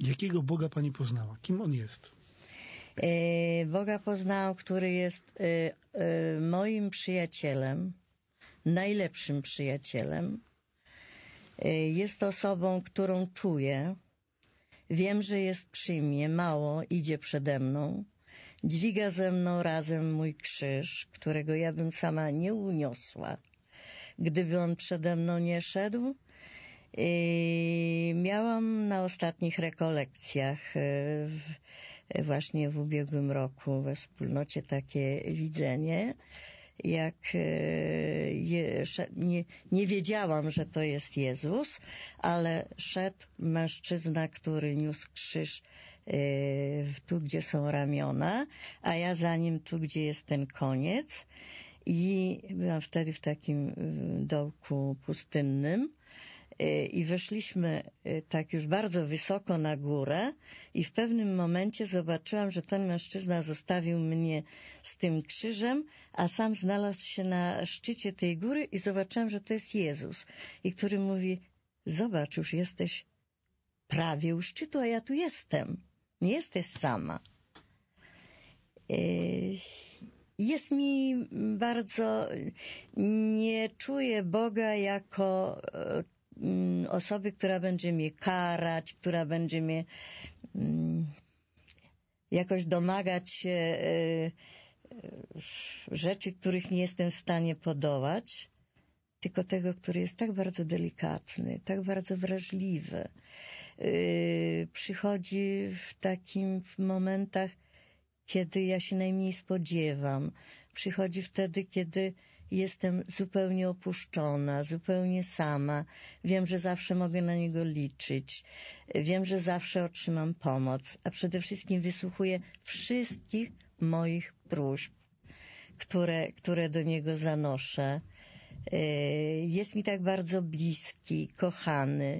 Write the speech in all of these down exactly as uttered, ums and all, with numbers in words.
Jakiego Boga pani poznała? Kim on jest? E, Boga poznałam, który jest e, e, moim przyjacielem, najlepszym przyjacielem. E, jest osobą, którą czuję. Wiem, że jest przy mnie, mało idzie przede mną. Dźwiga ze mną razem mój krzyż, którego ja bym sama nie uniosła, gdyby on przede mną nie szedł. I miałam na ostatnich rekolekcjach w, właśnie w ubiegłym roku we wspólnocie takie widzenie, jak je, nie, nie wiedziałam, że to jest Jezus, ale szedł mężczyzna, który niósł krzyż tu, gdzie są ramiona, a ja za nim tu, gdzie jest ten koniec. I byłam wtedy w takim dołku pustynnym i weszliśmy tak już bardzo wysoko na górę i w pewnym momencie zobaczyłam, że ten mężczyzna zostawił mnie z tym krzyżem, a sam znalazł się na szczycie tej góry i zobaczyłam, że to jest Jezus. I który mówi: zobacz, już jesteś prawie u szczytu, a ja tu jestem. Nie jesteś sama. Jest mi bardzo... Nie czuję Boga jako osoby, która będzie mnie karać, która będzie mnie jakoś domagać się rzeczy, których nie jestem w stanie podołać, tylko tego, który jest tak bardzo delikatny, tak bardzo wrażliwy. Przychodzi w takim momentach, kiedy ja się najmniej spodziewam. Przychodzi wtedy, kiedy jestem zupełnie opuszczona, zupełnie sama. Wiem, że zawsze mogę na niego liczyć. Wiem, że zawsze otrzymam pomoc, a przede wszystkim wysłuchuję wszystkich moich próśb, które, które do niego zanoszę. Jest mi tak bardzo bliski, kochany.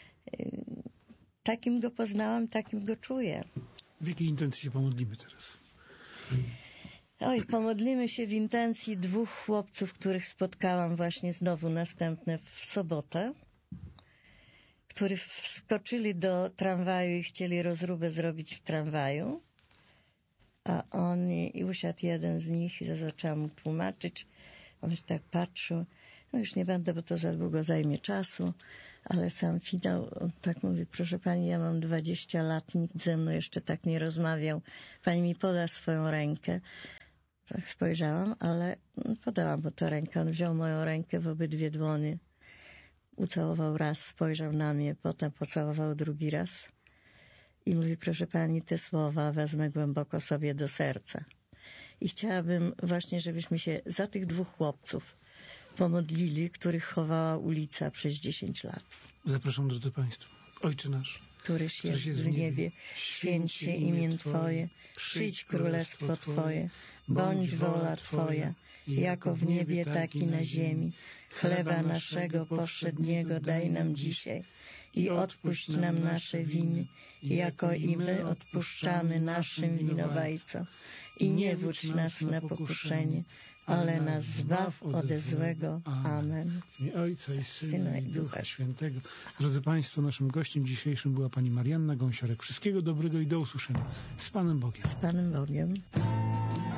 Takim go poznałam, takim go czuję. W jakiej intencji się pomodlimy teraz? Oj, pomodlimy się w intencji dwóch chłopców, których spotkałam właśnie znowu następne w sobotę, którzy wskoczyli do tramwaju i chcieli rozróbę zrobić w tramwaju, a on i, i usiadł jeden z nich i zacząłem mu tłumaczyć. On się tak patrzył. No już nie będę, bo to za długo zajmie czasu, ale sam finał, on tak mówi: proszę pani, ja mam dwadzieścia lat, nikt ze mną jeszcze tak nie rozmawiał. Pani mi poda swoją rękę. Tak spojrzałam, ale podałam mu tę rękę. On wziął moją rękę w obydwie dłonie, ucałował raz, spojrzał na mnie, potem pocałował drugi raz i mówi: proszę pani, te słowa wezmę głęboko sobie do serca. I chciałabym właśnie, żebyśmy się za tych dwóch chłopców pomodlili, których chowała ulica przez dziesięć lat. Zapraszam, drodzy państwo. Ojcze nasz, któryś jest w niebie, święć się imię Twoje, przyjdź królestwo Twoje, bądź wola Twoja, jako w niebie, tak i na ziemi. Chleba naszego powszedniego daj nam dzisiaj i odpuść nam nasze winy, jako i my odpuszczamy naszym winowajcom. I nie wódź nas na pokuszenie, ale nas zbaw ode złego. Amen. W imię Ojca i Syna i Ducha Świętego. Drodzy państwo, naszym gościem dzisiejszym była pani Marianna Gąsiorek. Wszystkiego dobrego i do usłyszenia. Z Panem Bogiem. Z Panem Bogiem.